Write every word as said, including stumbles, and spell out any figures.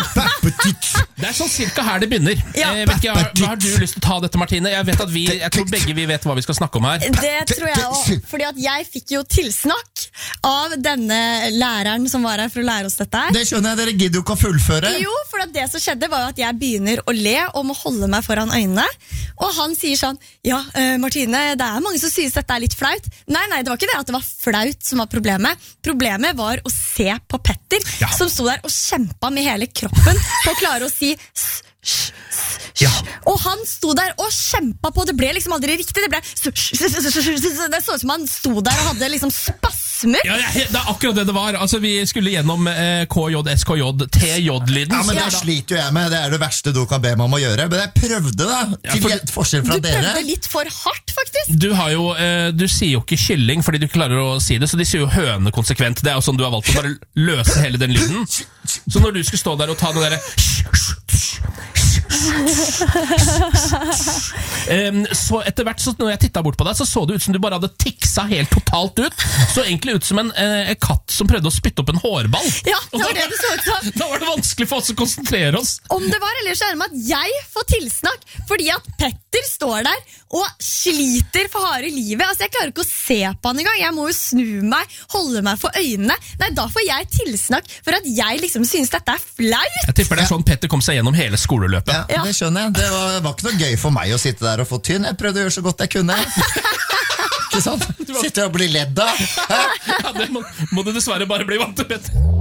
Det er sånn cirka her det begynner. Ja. Jeg vet ikke, har, har du lyst til å ta dette, Martine? Jeg vet at vi, jeg tror begge vi vet hva vi skal snakke om her. Det tror jeg også, fordi at jeg fikk jo tilsnakk av denne læreren som var her for å lære oss dette her. Det skjønner jeg, dere gidder jo ikke å fullføre. Jo, for at det som skjedde var jo at jeg begynner å le og må holde meg foran øynene. Og han sier sånn, ja, uh, Martine, det er mange som synes dette er litt flaut. Nei, nei, det var ikke det at det var flaut som var problemet. Problemet var å se på Petter, Ja. som sto der og kjempa med hele kroppen på å klare å si s, s, s, Ja. Og han sto der og kjempa på, det ble liksom aldri riktig, det ble s, s, s, s, s, s, det så ut som han sto der og hadde liksom spasmer. Ja, det er akkurat det det var. Altså, vi skulle gjennom eh, K J, S K J, T J-lyden. Ja, men så- det sliter jo jeg med, det er det verste du kan be meg om å gjøre. Men jeg prøvde da, Ja, til for- for, forskjell fra Du dere. prøvde litt for hardt, faktisk. Du, har jo, eh, du sier jo ikke kylling fordi du ikke klarer å si det, så de sier jo høne konsekvent. Det er jo sånn du har valgt å bare løse hele den lyden. Så når du skulle stå der og ta den derre um, Så etter hvert, så når jeg tittet bort på deg, så så det ut som du bare hadde tiksa helt totalt ut. Så egentlig ut som en eh, katt som prøvde å spytte opp en hårball. Ja, det Og var da- det det så ut som. Da var det vanskelig for oss å konsentrere oss. Om det var, eller så er det med at jeg får tilsnakk fordi at Petter står der og sliter for harde livet. Altså, jeg klarer ikke å se på han engang. Jeg må jo snu meg, holde meg for øynene. Nei, da får jeg tilsnakk for at jeg liksom synes dette er flaut. Jeg tipper det er sånn Petter kom seg gjennom hele skoleløpet. Ja, Ja. det skjønner jeg. Det var, det var ikke noe gøy for meg å sitte der og få tynn. Jeg prøvde å gjøre så godt jeg kunne. Ikke sant? Sitte og bli ledd av. Hæ? Ja, det må, må du dessverre bare bli vant til, Petter.